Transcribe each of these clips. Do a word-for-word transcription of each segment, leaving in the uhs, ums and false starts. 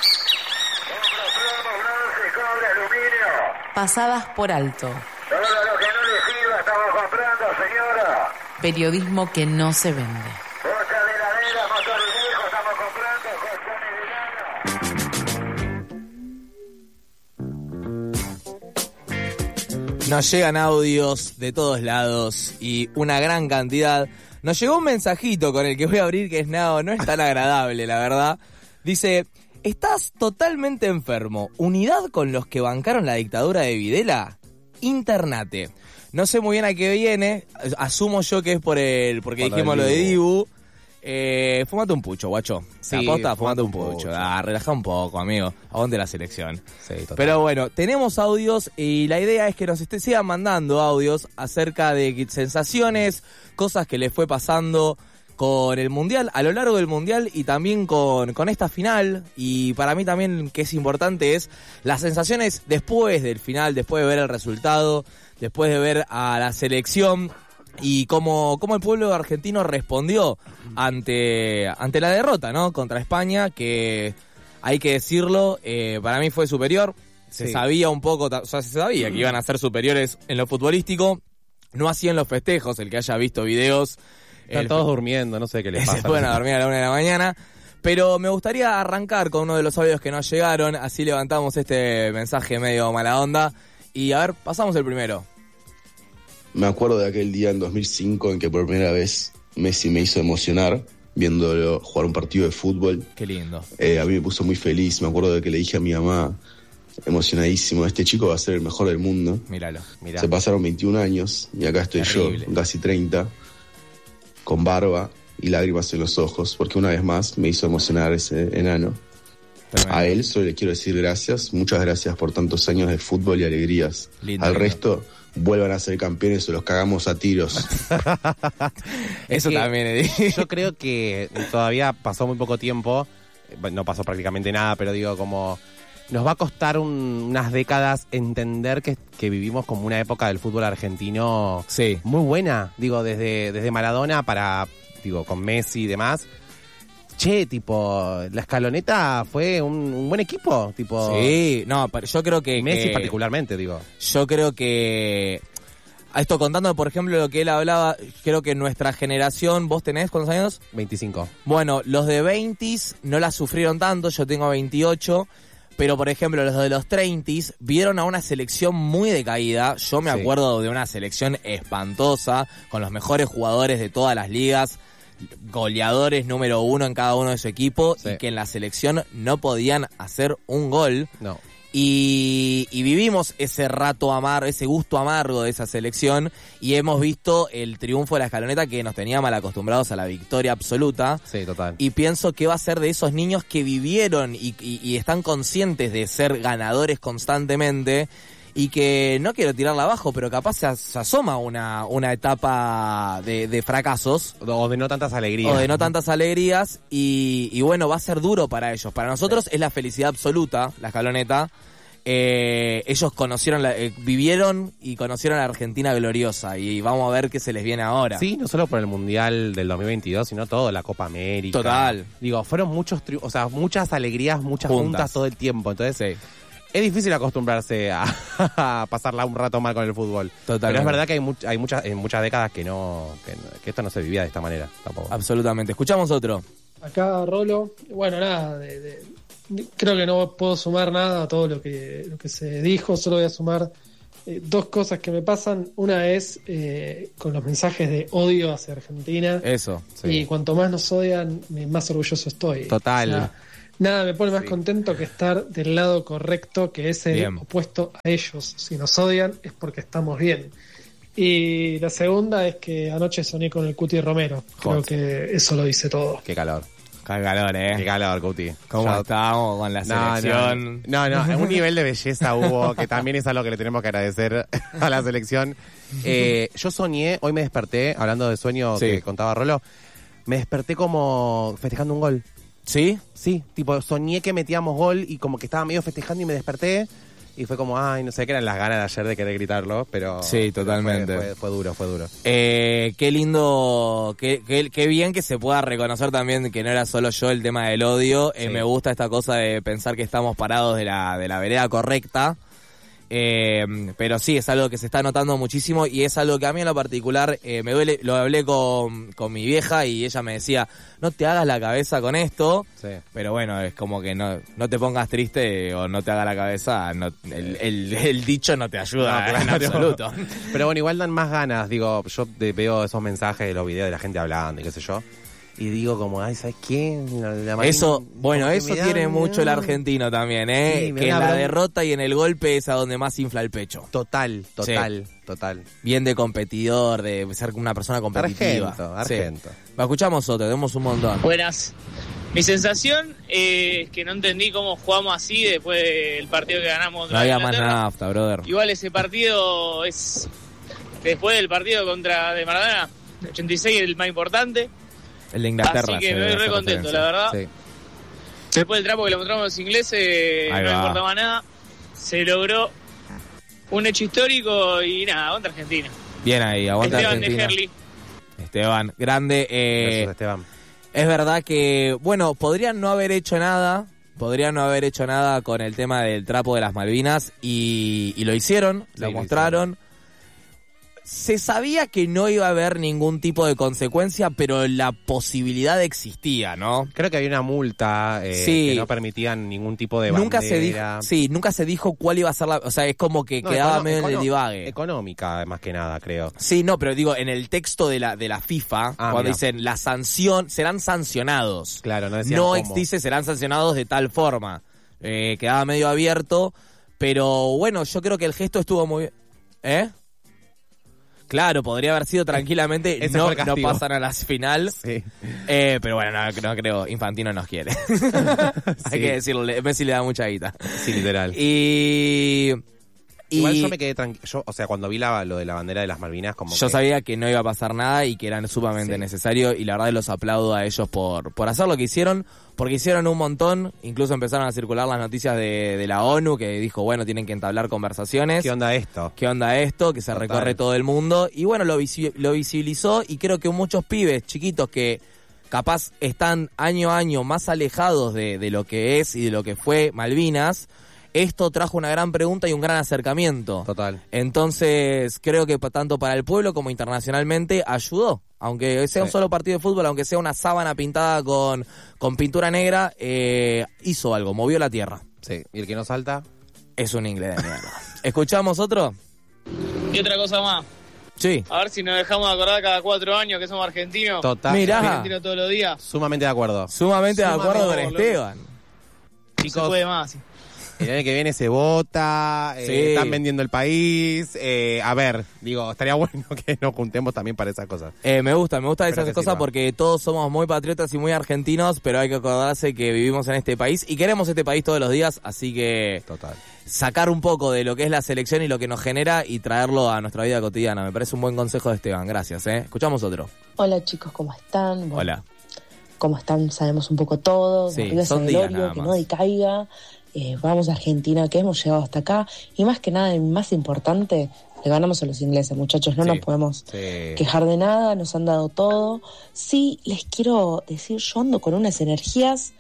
Pasadas por alto. Todo lo que no le sirva estamos comprando, señora. Periodismo que no se vende. Bolsa de heladera, motores viejos, estamos comprando, colchones de lana. Nos llegan audios de todos lados y una gran cantidad. Nos llegó un mensajito con el que voy a abrir que es nada, no es tan agradable, la verdad. Dice: estás totalmente enfermo. ¿Unidad con los que bancaron la dictadura de Videla? Internate. No sé muy bien a qué viene. Asumo yo que es por el porque Por dijimos el lo de Dibu. Dibu. Eh, fumate un pucho, guacho. Sí, Sí, aposta, fumate fumate un un pucho. pucho. Ah, relajá un poco, amigo. Aguante la selección. Sí, total. Pero bueno, tenemos audios y la idea es que nos este, sigan mandando audios acerca de sensaciones, cosas que les fue pasando con el Mundial, a lo largo del Mundial y también con, con esta final. Y para mí también que es importante es las sensaciones después del final, después de ver el resultado, después de ver a la selección y cómo, cómo el pueblo argentino respondió ante, ante la derrota, ¿no? Contra España, que hay que decirlo, eh, para mí fue superior. Se Sí. sabía un poco, o sea, se sabía que iban a ser superiores en lo futbolístico, no así en los festejos. El que haya visto videos, Están el todos durmiendo, no sé qué les se pasa. pueden a dormir a la una de la mañana. Pero me gustaría arrancar con uno de los audios que nos llegaron, así levantamos este mensaje medio mala onda. Y a ver, pasamos el primero. Me acuerdo de aquel día en dos mil cinco en que por primera vez Messi me hizo emocionar viéndolo jugar un partido de fútbol. Qué lindo. Eh, a mí me puso muy feliz. Me acuerdo de que le dije a mi mamá, emocionadísimo, este chico va a ser el mejor del mundo. Míralo. Mirá. Se pasaron veintiún años y acá estoy Terrible. yo, casi treinta, con barba y lágrimas en los ojos, porque una vez más me hizo emocionar ese enano. Tremendo. A él solo le quiero decir gracias, muchas gracias por tantos años de fútbol y alegrías. Lindo, Al lindo. resto, vuelvan a ser campeones o los cagamos a tiros. Eso que también es. Yo creo que todavía pasó muy poco tiempo, eh, no pasó prácticamente nada, pero digo, como nos va a costar un- unas décadas entender que, que vivimos como una época del fútbol argentino Sí. muy buena, digo, desde, desde Maradona para, digo, con Messi y demás. Che, tipo, la Escaloneta fue un, un buen equipo, tipo, Sí, no, pero yo creo que... Messi que- particularmente, digo. Yo creo que... A esto contando, por ejemplo, lo que él hablaba, creo que nuestra generación, ¿vos tenés cuántos años? veinticinco. Bueno, los de veinte no la sufrieron tanto, yo tengo veintiocho, pero por ejemplo los de los treinta vieron a una selección muy decaída. Yo me Sí. acuerdo de una selección espantosa, con los mejores jugadores de todas las ligas, goleadores número uno en cada uno de su equipo, Sí. y que en la selección no podían hacer un gol. No. Y, y vivimos ese rato amargo, ese gusto amargo de esa selección, y hemos visto el triunfo de la Escaloneta que nos tenía mal acostumbrados a la victoria absoluta. Sí, total. Y pienso que va a ser de esos niños que vivieron y, y- y están conscientes de ser ganadores constantemente, y que no quiero tirarla abajo, pero capaz se, as- se asoma una, una etapa de, de fracasos O de no tantas alegrías. o de no tantas alegrías, y, y bueno, va a ser duro para ellos. Para nosotros es la felicidad absoluta, la Escaloneta. Eh, ellos conocieron, la, eh, vivieron y conocieron a la Argentina gloriosa, y vamos a ver qué se les viene ahora. Sí, no solo por el Mundial del dos mil veintidós, sino todo, la Copa América. Total. Digo, fueron muchos, tri- o sea, muchas alegrías, muchas juntas. Juntas. todo el tiempo. Entonces, Sí, es difícil acostumbrarse a, a pasarla un rato mal con el fútbol. totalmente. Pero es verdad que hay, much- hay muchas, en muchas décadas que no, que, no- que esto no se vivía de esta manera tampoco. Absolutamente. Escuchamos otro. Acá Rolo, bueno, nada, de- de- de- creo que no puedo sumar nada a todo lo que, lo que se dijo, solo voy a sumar eh, dos cosas que me pasan. Una es eh, con los mensajes de odio hacia Argentina, Eso. Sí. y cuanto más nos odian, eh, más orgulloso estoy. Total. O sea, nada me pone más Sí. contento que estar del lado correcto, que es el Bien. opuesto a ellos. Si nos odian es porque estamos bien. Y la segunda es que anoche soñé con el Cuti Romero. Creo Joder. que eso lo dice todo. Qué calor. Qué calor, eh. Qué calor, Cuti. ¿Cómo Ya- estamos con la No, selección? no, no, no, un nivel de belleza hubo que también es algo que le tenemos que agradecer a la selección. Eh, yo soñé, hoy me desperté, hablando de sueño Sí. que contaba Rolo, me desperté como festejando un gol. ¿Sí? Sí, tipo, soñé que metíamos gol y como que estaba medio festejando y me desperté Y fue como, ay, no sé qué eran las ganas de ayer de querer gritarlo, pero... Sí, totalmente. Fue, fue, fue duro, fue duro. Eh, qué lindo, qué, qué, qué bien que se pueda reconocer también que no era solo yo el tema del odio. Eh, Sí. Me gusta esta cosa de pensar que estamos parados de la, de la vereda correcta. Eh, pero sí, es algo que se está notando muchísimo y es algo que a mí en lo particular eh, me duele. Lo hablé con, con mi vieja y ella me decía, no te hagas la cabeza con esto. Sí. Pero bueno, es como que no, no te pongas triste o no te haga la cabeza. No, el, el, el dicho no te ayuda No, en claro. absoluto. Pero bueno, igual dan más ganas. Digo, yo de- veo esos mensajes de los videos de la gente hablando y qué sé yo. Y digo como, ay, ¿sabes qué? La- la Marina, Eso, bueno, como que eso me da- tiene me mucho el da- argentino también, ¿eh? Sí, me que da en la bronca. derrota y en el golpe es a donde más infla el pecho. Total, total, total. Bien de competidor, de ser una persona competitiva. Argento, Sí. argento. Va, escuchamos otro, tenemos un montón. Buenas. Mi sensación eh, es que no entendí cómo jugamos así después del partido que ganamos No contra había más Inglaterra. nafta, brother. Igual ese partido es, después del partido contra de Maradona, el ochenta y seis, el más importante. El de Inglaterra. Así que se me debe voy re hacer contento, referencia. la verdad. Sí. Después del trapo que le mostramos a los ingleses, Ahí no va. me importaba nada. Se logró un hecho histórico y nada, contra Argentina. Bien ahí, aguanta Esteban de Argentina. Herli. Esteban, grande. Eh, Gracias, Esteban. es verdad que, bueno, podrían no haber hecho nada. Podrían no haber hecho nada con el tema del trapo de las Malvinas y, y lo hicieron, Sí, lo lo mostraron. Se sabía que no iba a haber ningún tipo de consecuencia, pero la posibilidad existía, ¿no? Creo que había una multa eh, Sí. que no permitían ningún tipo de Nunca se dijo, bandera. sí, nunca se dijo cuál iba a ser la, o sea, es como que No, quedaba econo- medio en el econo- divague. Económica, más que nada, creo. Sí, no, pero digo, en el texto de la de la FIFA, Ah, cuando mira. dicen la sanción, serán sancionados. Claro, no decían No cómo. ex- dice serán sancionados de tal forma. Eh, quedaba medio abierto, pero bueno, yo creo que el gesto estuvo muy bien. ¿Eh? Claro, podría haber sido tranquilamente, Ese no, fue el no castigo. pasan a la final. Sí. Eh, pero bueno, no, no creo, Infantino nos quiere. Hay Sí. que decirle, Messi le da mucha guita. Sí, literal. Y... y Igual yo me quedé tranquilo. Yo, o sea, cuando vi la, lo de la bandera de las Malvinas, como yo que... sabía que no iba a pasar nada y que era sumamente Sí. necesario y la verdad los aplaudo a ellos por, por hacer lo que hicieron, porque hicieron un montón, incluso empezaron a circular las noticias de, de la ONU que dijo, bueno, tienen que entablar conversaciones. ¿Qué onda esto? ¿Qué onda esto? Que se Total. recorre todo el mundo. Y bueno, lo, visi- lo visibilizó y creo que muchos pibes chiquitos que capaz están año a año más alejados de, de lo que es y de lo que fue Malvinas, esto trajo una gran pregunta y un gran acercamiento. Total. Entonces, creo que pa- tanto para el pueblo como internacionalmente ayudó. Aunque sea un Sí. solo partido de fútbol, aunque sea una sábana pintada con, con pintura negra, eh, hizo algo, movió la tierra. Sí. ¿Y el que no salta? Es un inglés de mierda. ¿Escuchamos otro? Y otra cosa más, Sí. a ver si nos dejamos de acordar cada cuatro años que somos argentinos. Total. Mirá. Argentinos todos los días. Sumamente de acuerdo. Sumamente de Sumamente acuerdo con loco. Esteban. No se Chicos, puede más. el año que viene se vota, eh, Sí. están vendiendo el país. eh, a ver, digo, estaría bueno que nos juntemos también para esas cosas. Eh, me gusta, me gusta Espero esas que cosas sirva. porque todos somos muy patriotas y muy argentinos, pero hay que acordarse que vivimos en este país y queremos este país todos los días, así que Total. sacar un poco de lo que es la selección y lo que nos genera y traerlo a nuestra vida cotidiana. Me parece un buen consejo de Esteban, gracias. ¿eh? Escuchamos otro. Hola chicos, ¿cómo están? Bueno, Hola. ¿cómo están? Sabemos un poco todo. Sí, Arriba son ese días velorio, nada que más. no decaiga. Eh, vamos a Argentina, que hemos llegado hasta acá. Y más que nada, y más importante, le ganamos a los ingleses, muchachos. No Sí. nos podemos Sí. quejar de nada, nos han dado todo. Sí, les quiero decir, yo ando con unas energías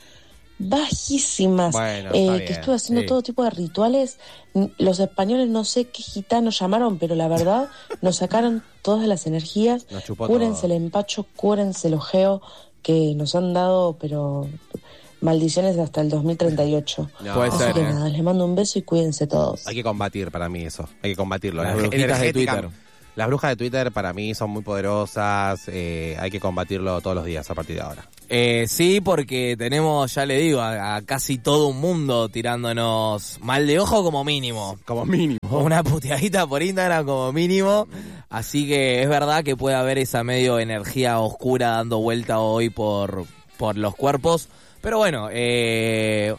bajísimas. Bueno, eh, está que bien, estuve haciendo sí. todo tipo de rituales. N- Los españoles no sé qué gitanos llamaron, pero la verdad nos sacaron todas las energías. Nos chupó Cúrense todo. el empacho, cúrense el ojeo que nos han dado, pero maldiciones hasta el dos mil treinta y ocho. No, Puede Así ser, que eh. nada, les mando un beso y cuídense todos. Hay que combatir para mí eso. Hay que combatirlo. Las Energe- brujitas de energética- Twitter. Las brujas de Twitter para mí son muy poderosas. eh, hay que combatirlo todos los días a partir de ahora. Eh, sí, porque tenemos, ya le digo, a, a casi todo un mundo tirándonos mal de ojo como mínimo. Como mínimo. Una puteadita por Instagram como mínimo. Así que es verdad que puede haber esa medio energía oscura dando vuelta hoy por, por los cuerpos. Pero bueno, eh,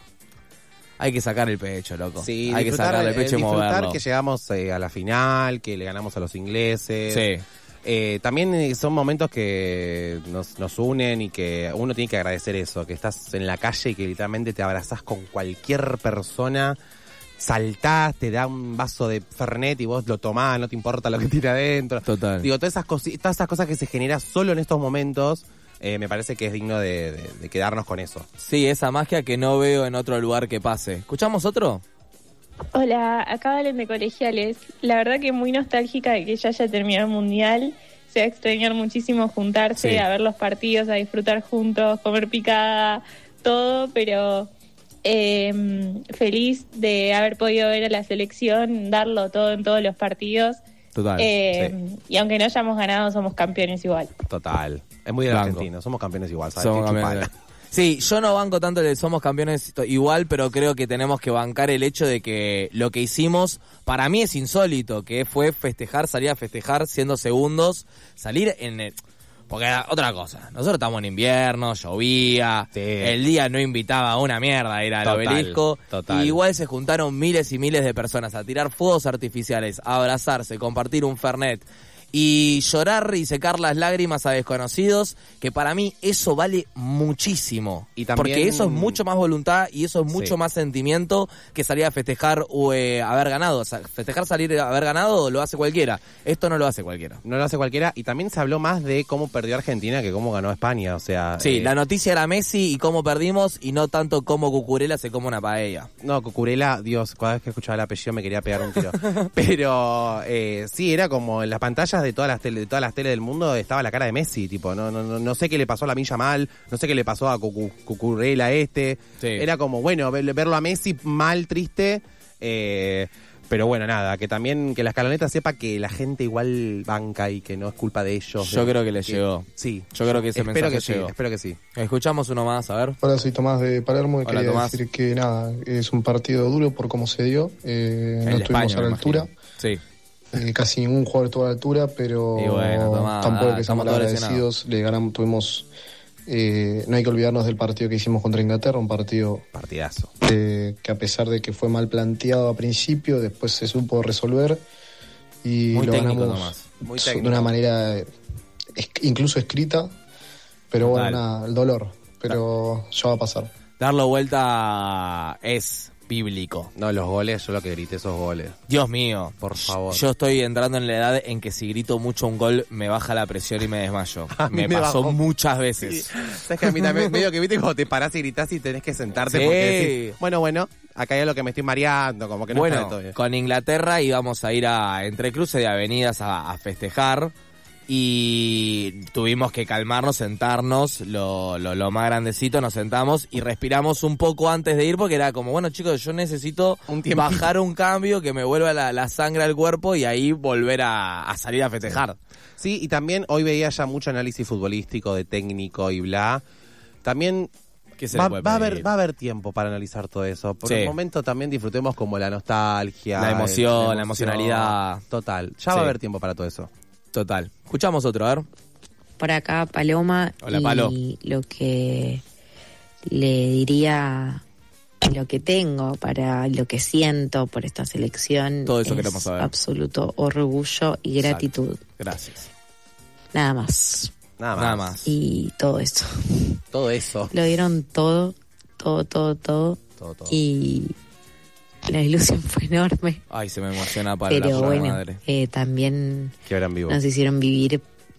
hay que sacar el pecho, loco. Sí, hay que disfrutar, sacar el eh, pecho y disfrutar moverlo. que llegamos eh, a la final, que le ganamos a los ingleses. Sí. Eh, también eh, son momentos que nos, nos unen y que uno tiene que agradecer eso, que estás en la calle y que literalmente te abrazás con cualquier persona saltás, te da un vaso de Fernet y vos lo tomás, no te importa lo que tira adentro. Total. Digo, todas esas, cosi- todas esas cosas que se generan solo en estos momentos, eh, me parece que es digno de, de, de quedarnos con eso. Sí, esa magia que no veo en otro lugar que pase. ¿Escuchamos otro? Hola, acá hablan de colegiales. La verdad que muy nostálgica de que ya haya terminado el mundial. Se va a extrañar muchísimo juntarse, Sí. a ver los partidos, a disfrutar juntos, comer picada, todo, pero eh, feliz de haber podido ver a la selección, darlo todo en todos los partidos. Total. Eh, sí. Y aunque no hayamos ganado, somos campeones igual. Total. Es muy del Banco. argentino, somos campeones igual, ¿sabes? Somos Qué campeones. chupala. Sí, yo no banco tanto el de somos campeones igual, pero creo que tenemos que bancar el hecho de que lo que hicimos, para mí es insólito, que fue festejar, salir a festejar siendo segundos, salir en el... Porque era otra cosa, nosotros estamos en invierno, llovía, Sí. el día no invitaba a una mierda a ir al Total, obelisco, total. y igual se juntaron miles y miles de personas a tirar fuegos artificiales, a abrazarse, compartir un Fernet, y llorar y secar las lágrimas a desconocidos, que para mí eso vale muchísimo. Y también- Porque eso es mucho más voluntad y eso es mucho Sí. más sentimiento que salir a festejar o eh, haber ganado. O sea, festejar salir a haber ganado lo hace cualquiera. Esto no lo hace cualquiera. No lo hace cualquiera. Y también se habló más de cómo perdió Argentina que cómo ganó España. O sea, Sí, eh, la noticia era Messi y cómo perdimos y no tanto cómo Cucurella se come una paella. No, Cucurella, Dios, cada vez que escuchaba el apellido me quería pegar un tiro. Pero eh, sí, era como en las pantallas de todas las tele, de todas las teles del mundo estaba la cara de Messi, tipo, no, no, no, no sé qué le pasó a la Milla mal, no sé qué le pasó a Cucu, Cucurella este. Sí. Era como, bueno, ver- verlo a Messi mal, triste, eh, pero bueno, nada, que también que la escaloneta sepa que la gente igual banca y que no es culpa de ellos. Yo de- creo que le llegó. Sí. Yo creo que ese espero mensaje que sí, llegó. espero que sí. Escuchamos uno más, a ver. Hola, soy Tomás de Palermo y Hola, quería Tomás. decir que nada, es un partido duro por cómo se dio, eh, El no de estuvimos España, a la me altura, imagino. Sí. eh, casi ningún jugador estuvo a la altura, pero Y bueno, Tomás, tampoco ah, que estamos seamos todos agradecidos, le ganamos, tuvimos, eh, no hay que olvidarnos del partido que hicimos contra Inglaterra, un partido Partidazo. eh, que a pesar de que fue mal planteado a principio, después se supo resolver y Muy lo técnico, ganamos Tomás. Muy de técnico. una manera eh, es- incluso escrita, pero Total. bueno, nada, el dolor, pero ya va a pasar. Darlo vuelta es bíblico. No, los goles, yo lo que grité esos goles. Dios mío. Por favor. Yo estoy entrando en la edad en que si grito mucho un gol me baja la presión y me desmayo. A mí Me, me pasó bajó. muchas veces. Sabes que a mí también, medio que viste cuando te parás y gritás y tenés que sentarte Sí. porque decís, bueno, bueno, acá hay lo que me estoy mareando, como que no está Bueno, de todo bien. con Inglaterra íbamos a ir a entre cruce de avenidas a, a festejar y tuvimos que calmarnos, sentarnos, lo, lo, lo más grandecito, nos sentamos y respiramos un poco antes de ir porque era como, bueno chicos, yo necesito Un tiempito. bajar un cambio, que me vuelva la, la sangre al cuerpo y ahí volver a, a salir a festejar. Sí, y también hoy veía ya mucho análisis futbolístico, de técnico y bla. También ¿Qué se le va, puede va a pedir? haber, va a haber tiempo para analizar todo eso. Por Sí. un momento también disfrutemos como la nostalgia. La emoción, el- la emocionalidad. Total, ya Sí. va a haber tiempo para todo eso. Total. Escuchamos otro, a ver. Por acá Paloma. Hola, y Palo. lo que le diría, lo que tengo para lo que siento por esta selección, Todo eso es queremos saber. absoluto orgullo y gratitud. Gracias. Nada más. Nada más. Nada más. Y todo eso. Todo eso. Lo dieron todo, todo, todo, todo. Todo, todo. Y la ilusión fue enorme. Ay, se me emociona para la Pero puta bueno, madre. eh, también Que verán vivo. nos hicieron vivir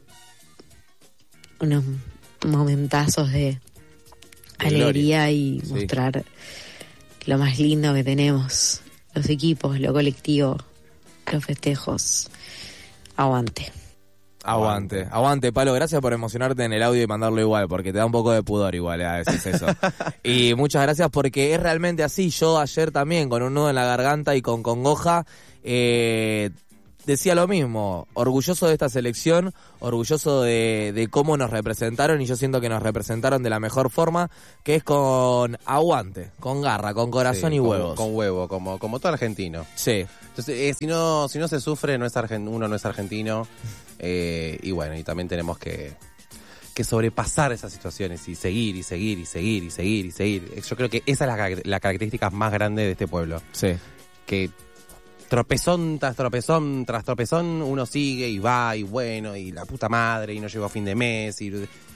unos momentazos de De alegría y Sí. mostrar lo más lindo que tenemos, los equipos, lo colectivo, los festejos. Aguante. Aguante, aguante, Palo, gracias por emocionarte en el audio y mandarlo igual, porque te da un poco de pudor igual a veces eso. Y muchas gracias porque es realmente así. Yo ayer también, con un nudo en la garganta y con congoja, eh, decía lo mismo, orgulloso de esta selección, orgulloso de, de cómo nos representaron, y yo siento que nos representaron de la mejor forma, que es con aguante, con garra, con corazón Sí, y con- huevos. Con huevo, como, como todo argentino. Sí, Entonces, eh, si no si no se sufre, no es argen- uno no es argentino. Eh, y bueno, y también tenemos que, que sobrepasar esas situaciones y seguir, y seguir, y seguir, y seguir, y seguir. Eh, Yo creo que esa es la, car- la característica más grande de este pueblo. sí. Que tropezón tras tropezón tras tropezón uno sigue y va, y bueno, y la puta madre, y no llegó a fin de mes, y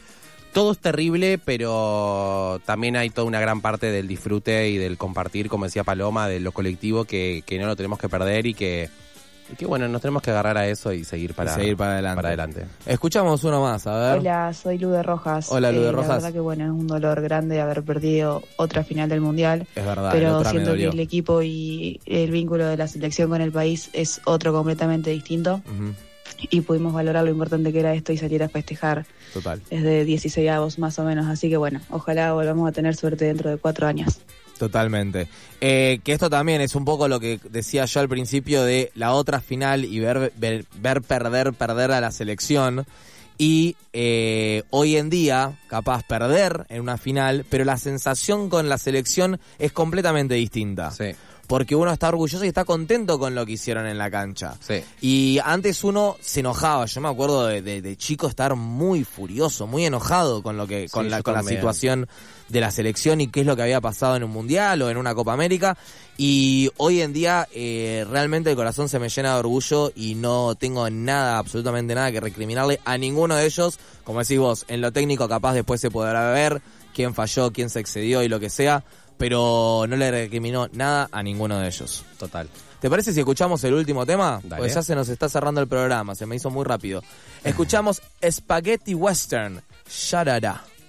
todo es terrible, pero también hay toda una gran parte del disfrute y del compartir, como decía Paloma, de lo colectivo que, que no lo tenemos que perder y que, y que bueno, nos tenemos que agarrar a eso y seguir para, y seguir para adelante. para adelante. Escuchamos uno más, a ver. Hola, soy Lu de Rojas. Hola, Lu de Eh, Rojas. La verdad que bueno, es un dolor grande haber perdido otra final del Mundial. Es verdad, pero la otra me siento que dolió. el equipo y el vínculo de la selección con el país es otro completamente distinto. Ujú, Y pudimos valorar lo importante que era esto y salir a festejar total. desde dieciséis avos más o menos. Así que bueno, ojalá volvamos a tener suerte dentro de cuatro años. Totalmente. Eh, que esto también es un poco lo que decía yo al principio de la otra final y ver, ver, ver perder, perder a la selección. Y eh, hoy en día, capaz perder en una final, pero la sensación con la selección es completamente distinta. Sí. Porque uno está orgulloso y está contento con lo que hicieron en la cancha. Sí. Y antes uno se enojaba. Yo me acuerdo de, de, de chico estar muy furioso, muy enojado con lo que, con Sí, la, yo con la también. situación de la selección y qué es lo que había pasado en un mundial o en una Copa América. Y hoy en día eh, realmente el corazón se me llena de orgullo y no tengo nada, absolutamente nada que recriminarle a ninguno de ellos. Como decís vos, en lo técnico capaz después se podrá ver quién falló, quién se excedió y lo que sea. Pero no le recriminó nada a ninguno de ellos. Total. ¿Te parece si escuchamos el último tema? Dale. Porque ya se nos está cerrando el programa, se me hizo muy rápido. Escuchamos Spaghetti Western, Sharara.